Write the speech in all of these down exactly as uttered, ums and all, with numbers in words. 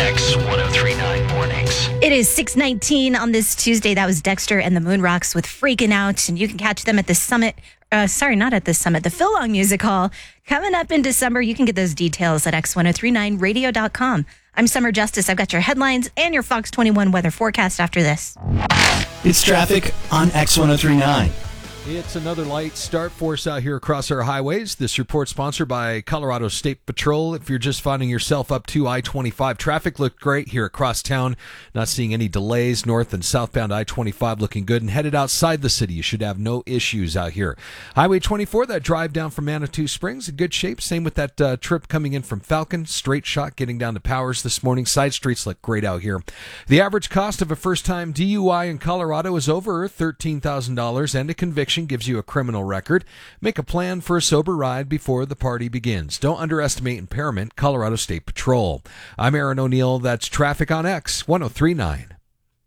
X ten thirty-nine Mornings. It is six nineteen on this Tuesday. That was Dexter and the Moonrocks with Freaking Out. And you can catch them at the Summit. Uh, sorry, not at the Summit. The Phil Long Music Hall. Coming up in December. You can get those details at X ten thirty-nine radio dot com. I'm Summer Justice. I've got your headlines and your Fox twenty-one weather forecast after this. It's traffic on X ten thirty-nine. It's another light start for us out here across our highways. This report sponsored by Colorado State Patrol. If you're just finding yourself up to I twenty-five, traffic looked great here across town. Not seeing any delays. North and southbound I twenty-five looking good. And headed outside the city, you should have no issues out here. Highway twenty-four, that drive down from Manitou Springs, in good shape. Same with that uh, trip coming in from Falcon. Straight shot getting down to Powers this morning. Side streets look great out here. The average cost of a first-time D U I in Colorado is over thirteen thousand dollars, and a conviction gives you a criminal record. Make a plan for a sober ride before the party begins. Don't underestimate impairment. Colorado State Patrol. I'm Aaron O'Neill. That's traffic on X ten thirty-nine.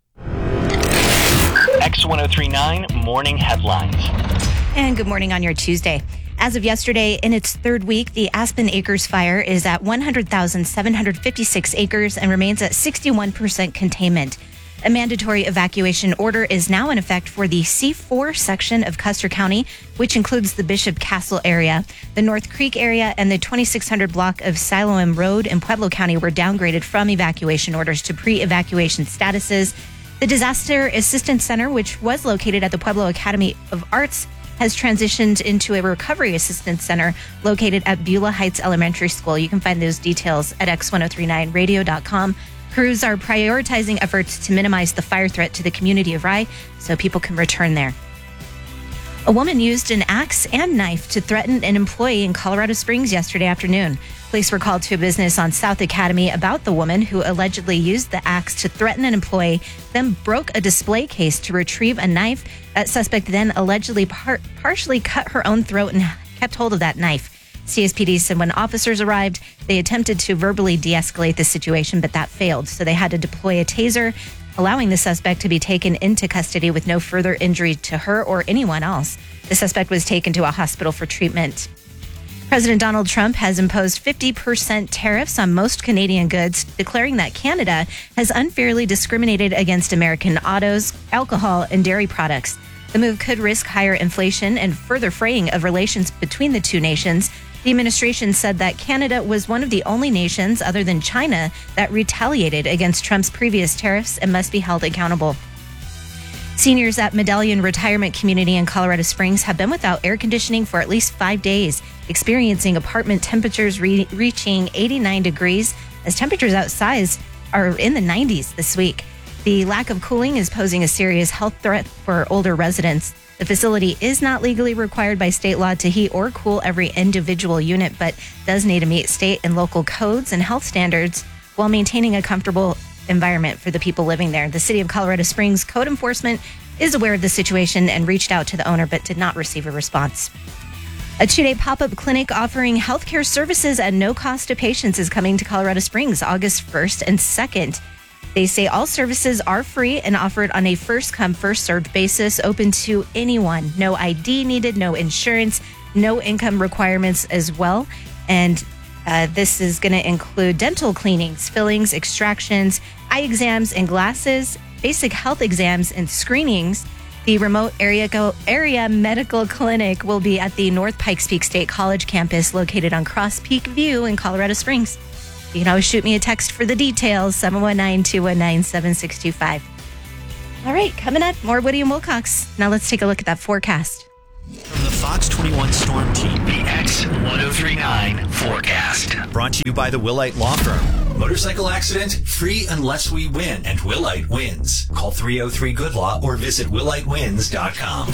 X ten thirty-nine Morning Headlines. And good morning on your Tuesday. As of yesterday, in its third week, the Aspen Acres fire is at one hundred thousand seven hundred fifty-six acres and remains at sixty-one percent containment. A mandatory evacuation order is now in effect for the C four section of Custer County, which includes the Bishop Castle area. The North Creek area and the twenty-six hundred block of Siloam Road in Pueblo County were downgraded from evacuation orders to pre-evacuation statuses. The Disaster Assistance Center, which was located at the Pueblo Academy of Arts, has transitioned into a Recovery Assistance Center located at Beulah Heights Elementary School. You can find those details at X ten thirty-nine radio dot com. Crews are prioritizing efforts to minimize the fire threat to the community of Rye so people can return there. A woman used an axe and knife to threaten an employee in Colorado Springs yesterday afternoon. Police were called to a business on South Academy about the woman who allegedly used the axe to threaten an employee, then broke a display case to retrieve a knife. That suspect then allegedly par- partially cut her own throat and kept hold of that knife. C S P D said when officers arrived, they attempted to verbally de-escalate the situation, but that failed. So they had to deploy a taser, allowing the suspect to be taken into custody with no further injury to her or anyone else. The suspect was taken to a hospital for treatment. President Donald Trump has imposed fifty percent tariffs on most Canadian goods, declaring that Canada has unfairly discriminated against American autos, alcohol, and dairy products. The move could risk higher inflation and further fraying of relations between the two nations. The administration said that Canada was one of the only nations other than China that retaliated against Trump's previous tariffs and must be held accountable. Seniors at Medallion Retirement Community in Colorado Springs have been without air conditioning for at least five days, experiencing apartment temperatures re- reaching eighty-nine degrees as temperatures outside are in the nineties this week. The lack of cooling is posing a serious health threat for older residents. The facility is not legally required by state law to heat or cool every individual unit, but does need to meet state and local codes and health standards while maintaining a comfortable environment for the people living there. The City of Colorado Springs Code Enforcement is aware of the situation and reached out to the owner, but did not receive a response. A two-day pop-up clinic offering healthcare services at no cost to patients is coming to Colorado Springs August first and second. They say all services are free and offered on a first-come, first-served basis, open to anyone. No I D needed, no insurance, no income requirements as well. And uh, this is going to include dental cleanings, fillings, extractions, eye exams and glasses, basic health exams and screenings. The remote area, go, area medical clinic will be at the North Pikes Peak State College campus located on Cross Peak View in Colorado Springs. You can always shoot me a text for the details, seven one nine, two one nine, seven six two five. All right, coming up, more Woody and Wilcox. Now let's take a look at that forecast. From the Fox twenty-one Storm Team, the X ten thirty-nine Forecast. Brought to you by the Willite Law Firm. Motorcycle accident, free unless we win, and Willite wins. Call three oh three good law or visit willite wins dot com.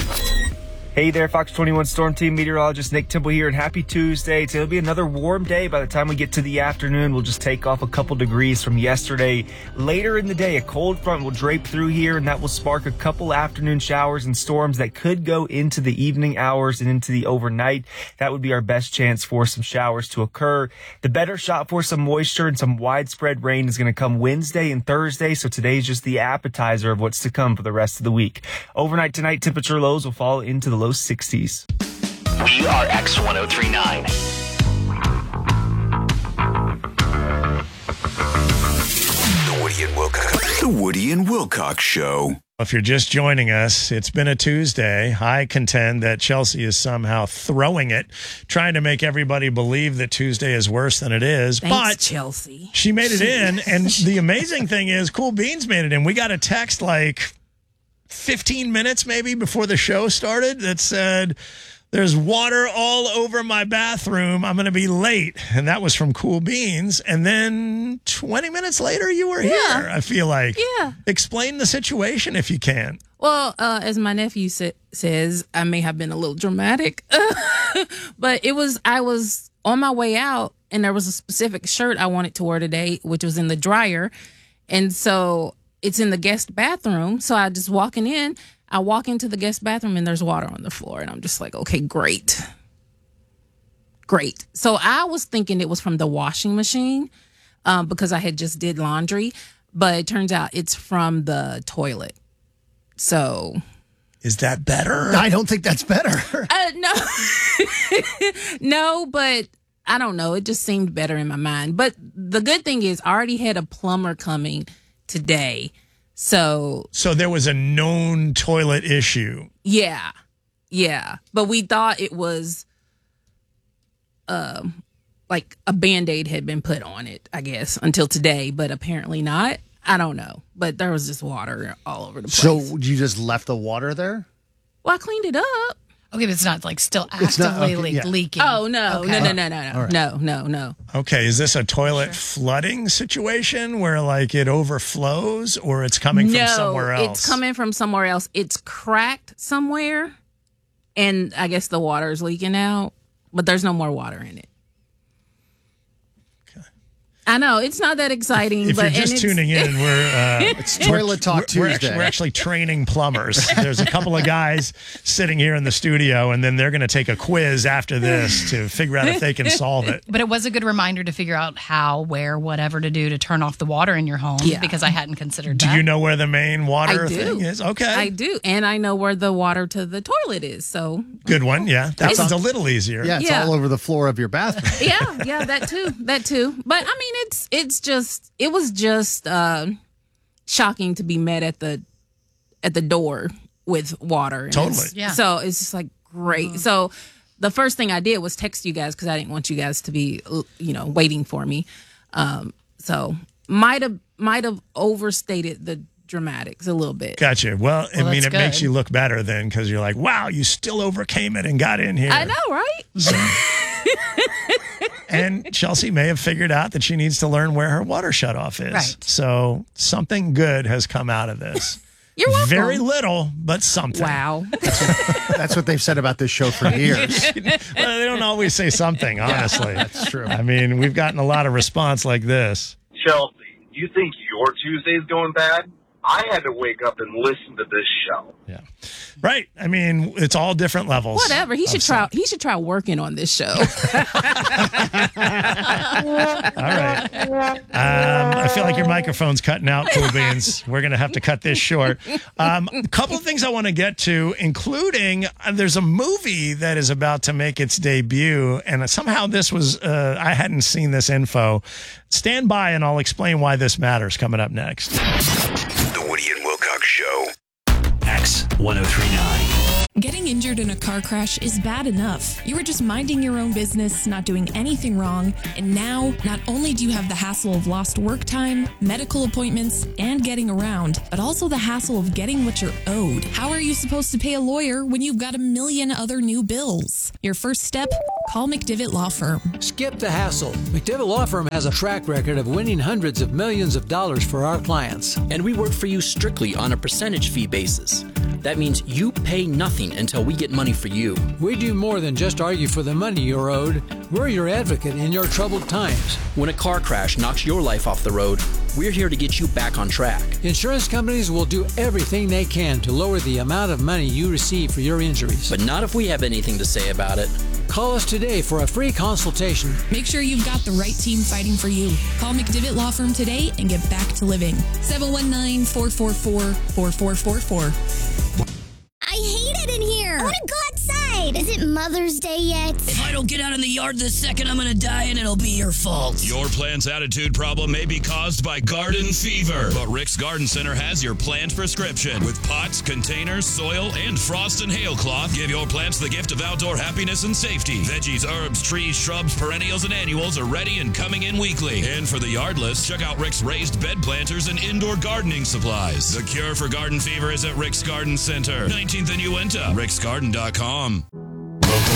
Hey there, Fox twenty-one Storm Team meteorologist Nick Temple here, and happy Tuesday. It'll be another warm day. By the time we get to the afternoon, we'll just take off a couple degrees from yesterday. Later in the day, a cold front will drape through here, and that will spark a couple afternoon showers and storms that could go into the evening hours and into the overnight. That would be our best chance for some showers to occur. The better shot for some moisture and some widespread rain is going to come Wednesday and Thursday, so today's just the appetizer of what's to come for the rest of the week. Overnight tonight, temperature lows will fall into the low sixties. We are X ten thirty-nine. Woody and Wilcox. The Woody and Wilcox Show. If you're just joining us, it's been a Tuesday. I contend that Chelsea is somehow throwing it, trying to make everybody believe that Tuesday is worse than it is. Thanks, but Chelsea. She made it in, and the amazing thing is Cool Beans made it in. We got a text like fifteen minutes maybe before the show started that said, "There's water all over my bathroom. I'm going to be late." And that was from Cool Beans. And then twenty minutes later, you were Yeah. here, I feel like. Yeah. Explain the situation if you can. Well, uh, as my nephew sa- says, I may have been a little dramatic, but it was, I was on my way out and there was a specific shirt I wanted to wear today, which was in the dryer. And so it's in the guest bathroom. So I just walking in, I walk into the guest bathroom and there's water on the floor. And I'm just like, okay, great. Great. So I was thinking it was from the washing machine um, because I had just did laundry, but it turns out it's from the toilet. So is that better? I don't think that's better. Uh, no, no, but I don't know. It just seemed better in my mind. But the good thing is I already had a plumber coming today. So, so there was a known toilet issue. Yeah. Yeah. But we thought it was um, like a Band-Aid had been put on it, I guess, until today, but apparently not. I don't know. But there was just water all over the place. So you just left the water there? Well, I cleaned it up. Okay, but it's not like still It's not- actively okay, like yeah. leaking. Oh, no, Okay. no, no, no, no, no, All right. no, no, no. Okay, is this a toilet flooding situation where like it overflows or it's coming no, from somewhere else? It's coming from somewhere else. It's cracked somewhere, and I guess the water is leaking out, but there's no more water in it. I know it's not that exciting. If but you're just and tuning in, we're uh, It's Toilet Talk we're, we're Tuesday. actually, we're actually training plumbers. There's a couple of guys sitting here in the studio, and then they're going to take a quiz after this to figure out if they can solve it. But it was a good reminder to figure out how, where, whatever to do to turn off the water in your home Yeah. because I hadn't considered Do that. you know where the main water I do. thing is? Okay, I do, and I know where the water to the toilet is. So good one. Yeah, that It's- sounds a little easier. Yeah, it's Yeah. all over the floor of your bathroom. yeah, yeah, that too, that too. But I mean, it's it's just it was just uh, shocking to be met at the at the door with water. And Totally. it's- Yeah. So it's just like great. So the first thing I did was text you guys because I didn't want you guys to be you know waiting for me. Um, so might have might have overstated the dramatics a little bit. Gotcha. Well, I Well, mean, that's it makes good. you look better then because you're like, wow, you still overcame it and got in here. I know, right? And Chelsea may have figured out that she needs to learn where her water shutoff is. Right. So something good has come out of this. You're welcome. Very little, but something. Wow. That's what they've said about this show for years. Well, they don't always say something, honestly. That's true. I mean, we've gotten a lot of response like this. Chelsea, you think your Tuesday's going bad? I had to wake up and listen to this show. Yeah. Right. I mean, it's all different levels. Whatever. He of should try. some- He should try working on this show. All right. Um, I feel like your microphone's cutting out, Cool Beans. We're going to have to cut this short. Um, a couple of things I want to get to, including uh, there's a movie that is about to make its debut, and somehow this was, uh, I hadn't seen this info. Stand by, and I'll explain why this matters coming up next. The Woody and Wilcox Show. X ten thirty-nine. Getting injured in a car crash is bad enough. You were just minding your own business, not doing anything wrong, and now not only do you have the hassle of lost work time, medical appointments, and getting around, but also the hassle of getting what you're owed. How are you supposed to pay a lawyer when you've got a million other new bills? Your first step? Call McDivitt Law Firm. Skip the hassle. McDivitt Law Firm has a track record of winning hundreds of millions of dollars for our clients. And we work for you strictly on a percentage fee basis. That means you pay nothing until we get money for you. We do more than just argue for the money you're owed. We're your advocate in your troubled times. When a car crash knocks your life off the road, we're here to get you back on track. Insurance companies will do everything they can to lower the amount of money you receive for your injuries. But not if we have anything to say about it. Call us today for a free consultation. Make sure you've got the right team fighting for you. Call McDivitt Law Firm today and get back to living. seven one nine, four four four, four four four four. I hate it in here. I want to go outside. Wait, is it Mother's Day yet? If I don't get out in the yard this second, I'm gonna die and it'll be your fault. Your plant's attitude problem may be caused by garden fever, but Rick's Garden Center has your plant prescription. With pots, containers, soil, and frost and hail cloth, give your plants the gift of outdoor happiness and safety. Veggies, herbs, trees, shrubs, perennials, and annuals are ready and coming in weekly. And for the yardless, check out Rick's raised bed planters and indoor gardening supplies. The cure for garden fever is at Rick's Garden Center, nineteenth and Uinta, ricksgarden dot com.